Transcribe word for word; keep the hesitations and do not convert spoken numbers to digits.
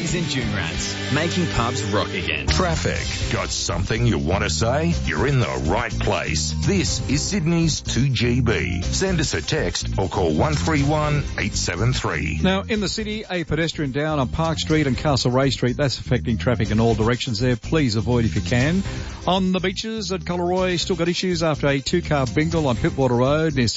Sydney's Endurance, making pubs rock again. Traffic. Got something you want to say? You're in the right place. This is Sydney's two G B. Send us a text or call one three one eight seven three. Now, in the city, a pedestrian down on Park Street and Castlereagh Street. That's affecting traffic in all directions there. Please avoid if you can. On the beaches at Collaroy, still got issues after a two-car bingle on Pittwater Road near